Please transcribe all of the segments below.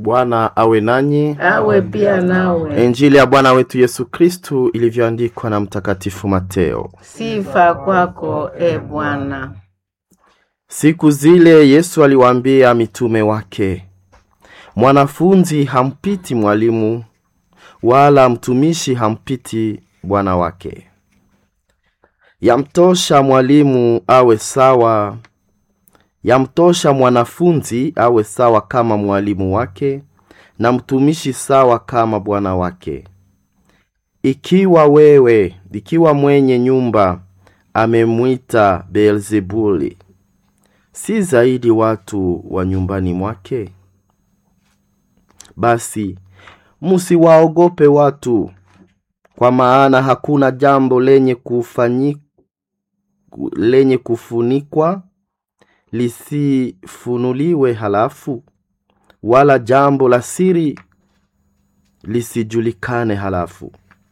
Bwana awe nanyi. Awe pia nawe. Injili ya Bwana wetu Yesu Kristu ilivyoandikwa na Mtakatifu Mateo. Sifa kwako, Bwana. Siku zile Yesu aliwaambia mitume wake, mwanafunzi hampiti mwalimu, wala mtumishi hampiti bwana wake. Yamtosha mwalimu awe sawa, yamtosha mwanafunzi awe sawa kama mwalimu wake, na mtumishi sawa kama bwana wake. Ikiwa mwenye nyumba amemwita Beelzebuli, si zaidi watu wa nyumbani mwake? Basi msiwaogope watu, kwa maana hakuna jambo lenye kufunikwa lisifunuliwe halafu, wala jambo la siri lisijulikane halafu.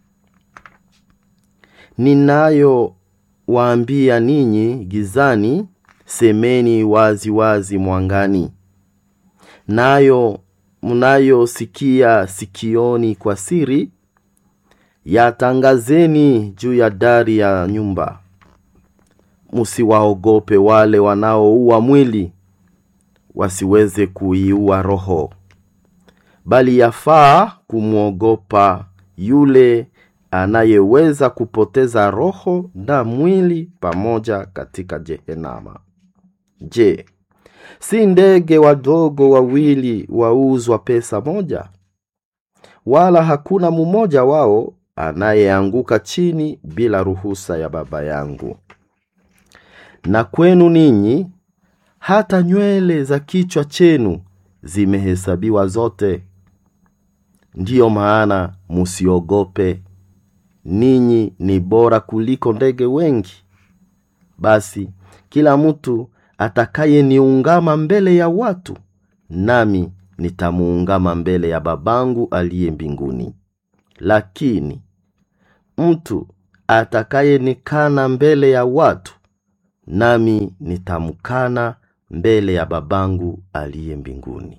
Ninayo waambia ninyi gizani, semeni wazi wazi mwangani. Nayo mnayosikia sikioni kwa siri, yatangazeni juu ya dari ya nyumba. Msiwaogope wale wanaoua mwili, wasiweze kuiua roho. Bali yafaa kumwogopa yule anayeweza kupoteza roho na mwili pamoja katika Jehanamu. Je, si ndege wadogo wawili wauzwa pesa moja? Wala hakuna mmoja wao anayeanguka chini bila ruhusa ya Baba yangu. Na kwenu ninyi, hata nywele za kichwa chenu zimehesabiwa zote. Ndiyo maana msiogope, ninyi ni bora kuliko ndege wengi. Basi kila mtu atakayeniungama mbele ya watu, nami nitamuungama mbele ya Babangu aliye mbinguni. Lakini mtu atakayenikana mbele ya watu, nami nitamkana mbele ya Babangu aliye mbinguni.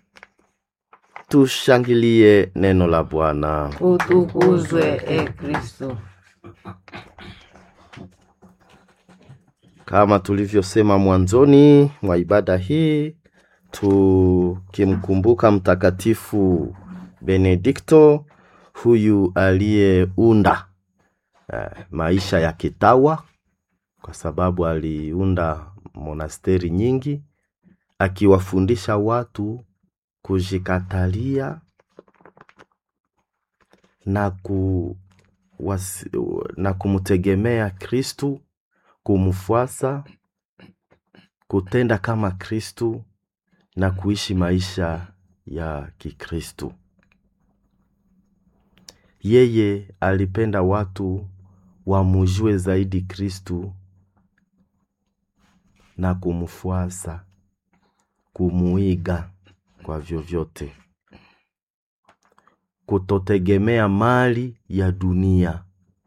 Tushangilie neno la Bwana. Utukuzwe, Kristo. Kama tulivyosema mwanzoni mwa ibada hii, tukimkumbuka Mtakatifu Benedikto, huyu aliyeunda maisha ya kitawa, kwa sababu aliunda monasteri nyingi, akiwafundisha watu kujikatalia na kumtegemea Kristu, kumfuasa, kutenda kama Kristu na kuishi maisha ya Kikristu. Yeye alipenda watu wamujue zaidi Kristu na kumfuasa, kumuiga kwa vyovyote, kutotegemea mali ya dunia,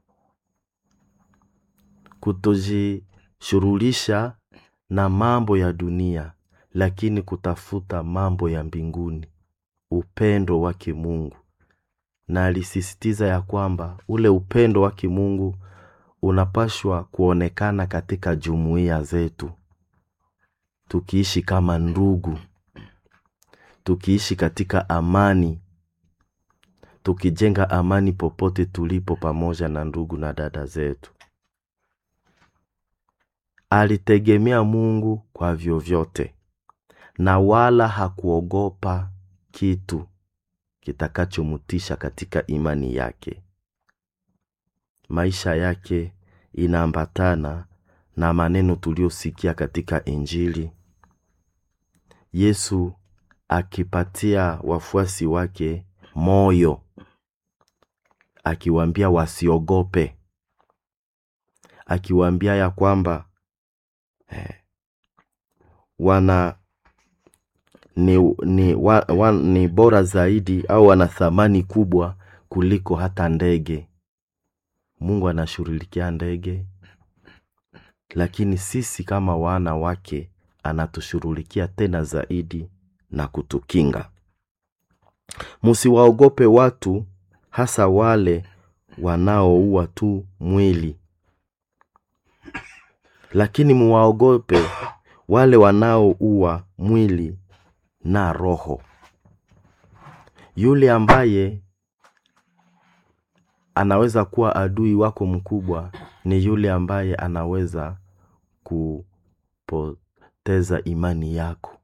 kutojishughulisha na mambo ya dunia, lakini kutafuta mambo ya mbinguni, upendo wa Mungu. Na alisisitiza ya kwamba ule upendo wa Mungu unapashwa kuonekana katika jumuiya zetu, tukiishi kama ndugu, tukiishi katika amani, tukijenga amani popote tulipo pamoja na ndugu na dada zetu. Alitegemea Mungu kwa vyovyote, na wala hakuogopa kitu kitakachomutisha katika imani yake. Maisha yake inaambatana na maneno tuliosikia katika Injili. Yesu akipatia wafuasi wake moyo, akiwaambia wasiogope, akiwaambia ya kwamba ni bora zaidi, au wana thamani kubwa kuliko hata ndege. Mungu anashughulikia ndege, lakini sisi kama wana wake anatushughulikia tena zaidi na kutukinga. Msiwaogope watu, hasa wale wanaoua tu mwili, lakini muwaogope wale wanaoua mwili na roho. Yule ambaye anaweza kuwa adui wako mkubwa ni yule ambaye anaweza kupoteza imani yako.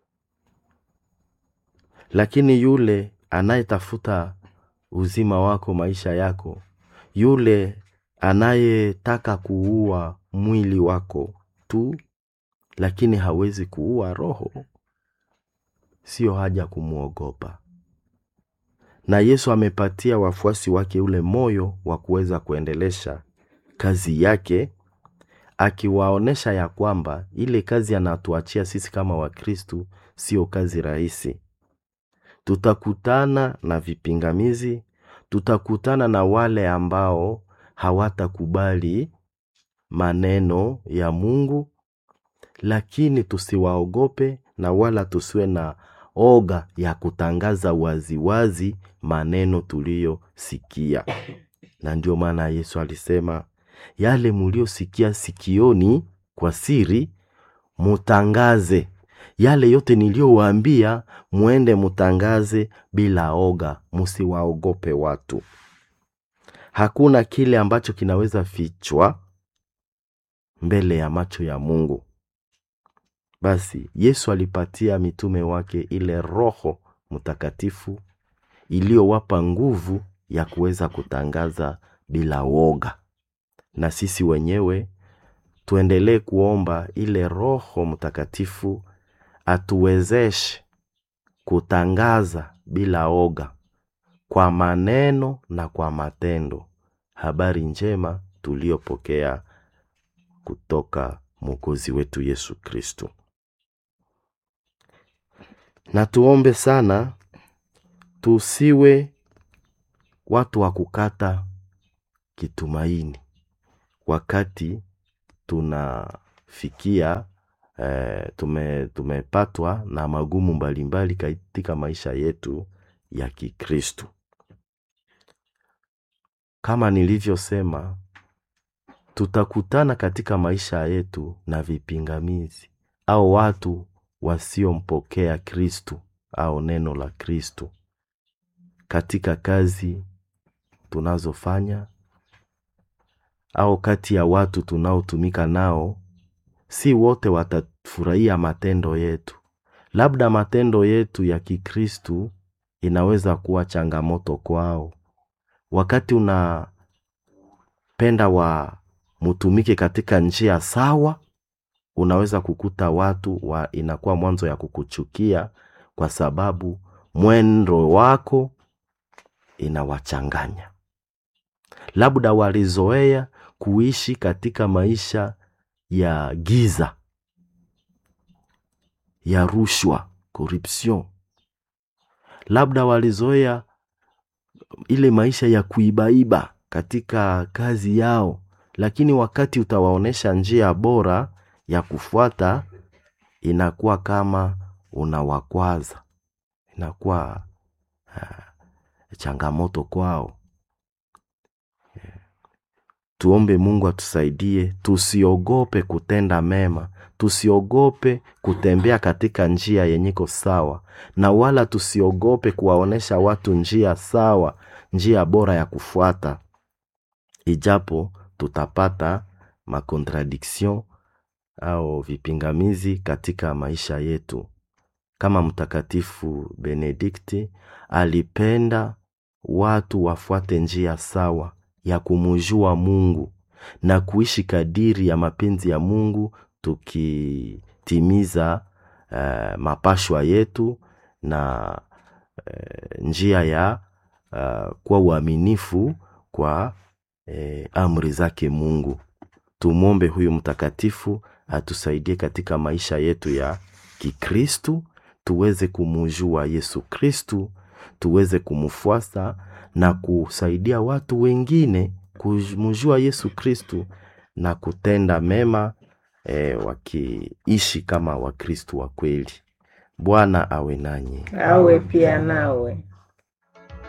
Lakini yule anayetafuta uzima wako, maisha yako, yule anayetaka kuua mwili wako tu, lakini hawezi kuua roho, sio haja kumuogopa. Na Yesu amepatia wafuasi wake ule moyo wa kuweza kuendelesha kazi yake, akiwaonesha ya kwamba ile kazi anatuachia sisi kama Wakristo sio kazi rahisi. Tutakutana na vipingamizi, tutakutana na wale ambao hawatakubali maneno ya Mungu, lakini tusiwaogope na wala tusiwe na oga ya kutangaza waziwazi maneno tuliyosikia. Na ndio maana Yesu alisema, yale mliosikia sikioni kwa siri, mutangaze. Yale yote niliyowaambia muende mutangaze bila oga, msiwaogope watu. Hakuna kile ambacho kinaweza fichwa mbele ya macho ya Mungu. Basi Yesu alipatia mitume wake ile Roho Mtakatifu iliyowapa nguvu ya kuweza kutangaza bila woga. Na sisi wenyewe tuendelee kuomba ile Roho Mtakatifu atuwezeshe kutangaza bila woga, kwa maneno na kwa matendo, habari njema tuliyopokea kutoka Mwokozi wetu Yesu Kristo. Na tuombe sana tusiwe watu wa kukata kitumaini wakati tunafikia tumepatwa na magumu mbalimbali katika maisha yetu ya Kikristo. Kama nilivyosema, tutakutana katika maisha yetu na vipingamizi au watu wasiompokea Kristo au neno la Kristo katika kazi tunazofanya au kati ya watu tunaotumika nao. Si wote watafurahia matendo yetu. Labda matendo yetu ya Kikristo inaweza kuwa changamoto kwao. Wakati unapenda mutumike katika njia sawa, unaweza kukuta watu inakuwa mwanzo ya kukuchukia kwa sababu mwendo wako inawachanganya. Labda walizoea kuishi katika maisha ya giza, ya rushwa, corruption. Labda walizoea ile maisha ya kuibaiba katika kazi yao, lakini wakati utawaonesha njia bora ya kufuata, inakuwa kama unawakwaza, inakuwa changamoto kwao. Tuombe Mungu atusaidie, tusiogope kutenda mema, tusiogope kutembea katika njia yenyeko sawa, na wala tusiogope kuwaonesha watu njia sawa, njia bora ya kufuata. Ijapo tutapata makontradiction au vipingamizi katika maisha yetu. Kama Mtakatifu Benedikti alipenda watu wafuate njia sawa ya kumjua Mungu na kuishi kadiri ya mapenzi ya Mungu, tukitimiza mapashwa yetu na njia ya kwa uaminifu kwa amri zake Mungu. Tumwombe huyu mtakatifu atusaidie katika maisha yetu ya Kikristo, tuweze kumjua Yesu Kristo, tuweze kumfuasa na kusaidia watu wengine kumjua Yesu Kristo na kutenda mema, wakiishi kama Wakristo wa kweli. Bwana awe nanyi. Awe pia nawe.